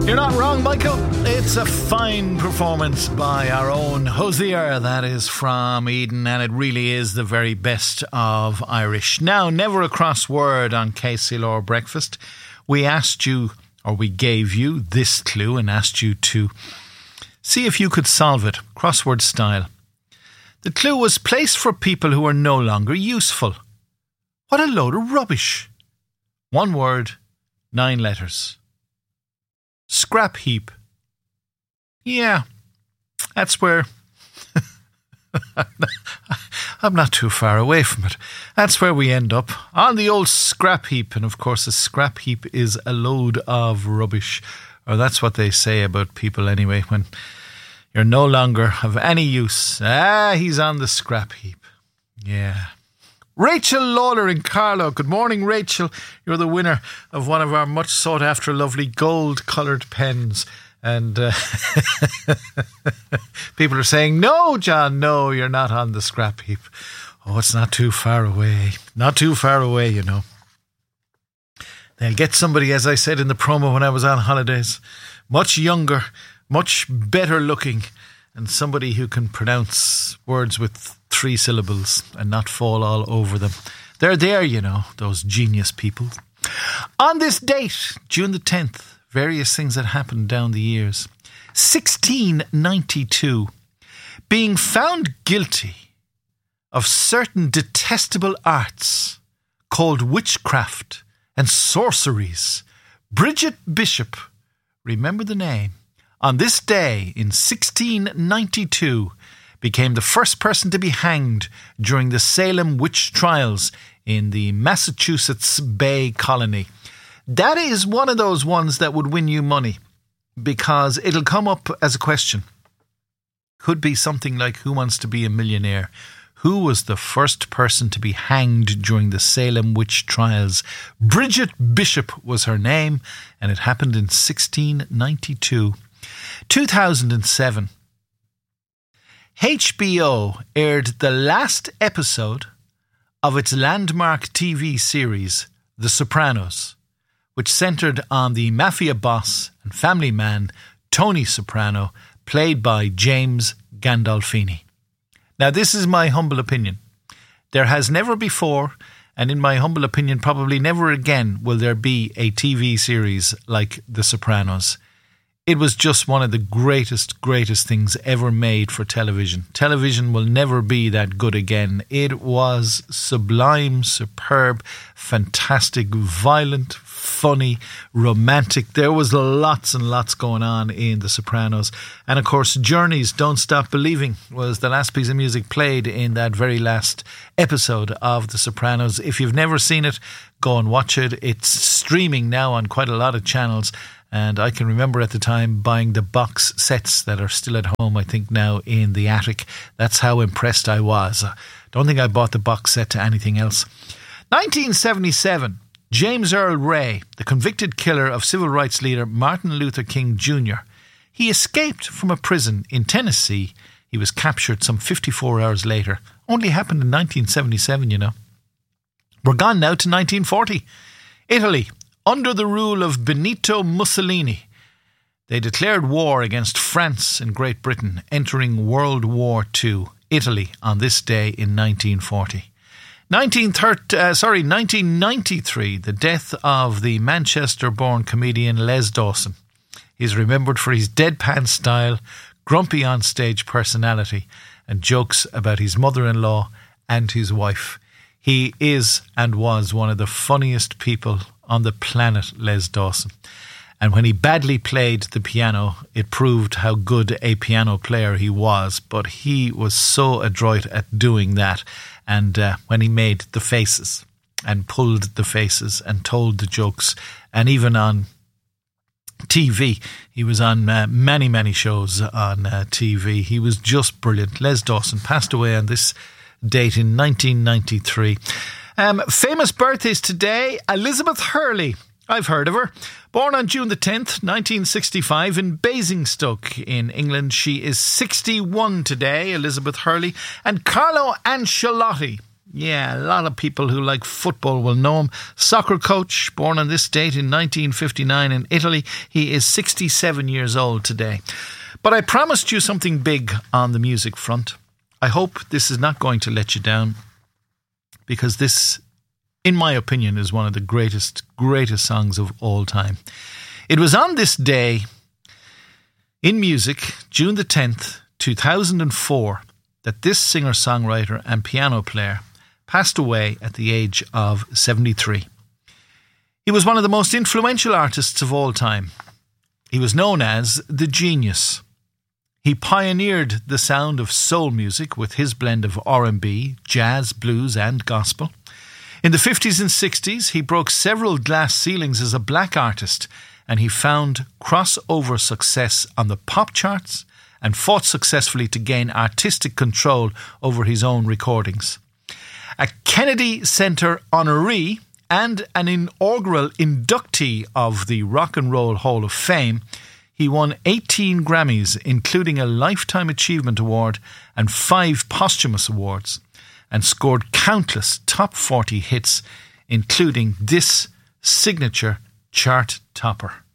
You're not wrong, Michael. It's a fine performance by our own Hosier, that is from Eden, and it really is the very best of Irish. Now, never a cross word on KCLR Breakfast. We asked you, or we gave you this clue and asked you to see if you could solve it, crossword style. The clue was place for people who are no longer useful. What a load of rubbish. One word, 9 letters. Scrap heap. Yeah, that's where... I'm not too far away from it. That's where we end up, on the old scrap heap. And of course, a scrap heap is a load of rubbish. Or that's what they say about people anyway, when you're no longer of any use. He's on the scrap heap. Yeah. Rachel Lawler in Carlow. Good morning, Rachel. You're the winner of one of our much sought after lovely gold coloured pens. And people are saying, no, John, no, you're not on the scrap heap. Oh, it's not too far away. Not too far away, you know. They'll get somebody, as I said in the promo when I was on holidays, much younger, much better looking, and somebody who can pronounce words with 3 syllables and not fall all over them. They're there, you know, those genius people. On this date, June the 10th, various things that happened down the years. 1692, being found guilty of certain detestable arts called witchcraft and sorceries, Bridget Bishop, remember the name, on this day in 1692, became the first person to be hanged during the Salem witch trials in the Massachusetts Bay Colony. That is one of those ones that would win you money, because it'll come up as a question. Could be something like, who wants to be a millionaire? Who was the first person to be hanged during the Salem witch trials? Bridget Bishop was her name, and it happened in 1692. 2007. HBO aired the last episode of its landmark TV series, The Sopranos, which centred on the mafia boss and family man Tony Soprano, played by James Gandolfini. Now, this is my humble opinion. There has never before, and in my humble opinion, probably never again, will there be a TV series like The Sopranos. It was just one of the greatest things ever made for television. Television will never be that good again. It was sublime, superb, fantastic, violent, funny, romantic. There was lots and lots going on in The Sopranos. And of course, Journey's Don't Stop Believing was the last piece of music played in that very last episode of The Sopranos. If you've never seen it, go and watch it. It's streaming now on quite a lot of channels. And I can remember at the time buying the box sets that are still at home, I think now in the attic. That's how impressed I was. Don't think I bought the box set to anything else. 1977, James Earl Ray, the convicted killer of civil rights leader Martin Luther King Jr., he escaped from a prison in Tennessee. He was captured some 54 hours later. Only happened in 1977, you know. We're gone now to 1940. Italy, under the rule of Benito Mussolini, they declared war against France and Great Britain, entering World War II. Italy on this day in 1940. 1993, the death of the Manchester-born comedian Les Dawson. He's remembered for his deadpan style, grumpy on-stage personality, and jokes about his mother-in-law and his wife. He is and was one of the funniest people on the planet, Les Dawson. And when he badly played the piano, it proved how good a piano player he was. But he was so adroit at doing that. And when he made the faces and pulled the faces and told the jokes, and even on TV, he was on many shows on TV. He was just brilliant. Les Dawson passed away on this date in 1993. Famous birthdays today. Elizabeth Hurley. I've heard of her. Born on June the 10th, 1965 in Basingstoke in England. She is 61 today, Elizabeth Hurley. And Carlo Ancelotti. Yeah, a lot of people who like football will know him. Soccer coach, born on this date in 1959 in Italy. He is 67 years old today. But I promised you something big on the music front. I hope this is not going to let you down, because this, in my opinion, is one of the greatest songs of all time. It was on this day in music, June the 10th, 2004, that this singer-songwriter and piano player passed away at the age of 73. He was one of the most influential artists of all time. He was known as the Genius. He pioneered the sound of soul music with his blend of R&B, jazz, blues and gospel. In the 50s and 60s, he broke several glass ceilings as a black artist, and he found crossover success on the pop charts and fought successfully to gain artistic control over his own recordings. A Kennedy Center honoree and an inaugural inductee of the Rock and Roll Hall of Fame, he won 18 Grammys, including a Lifetime Achievement Award and 5 posthumous awards, and scored countless top 40 hits, including this signature chart topper.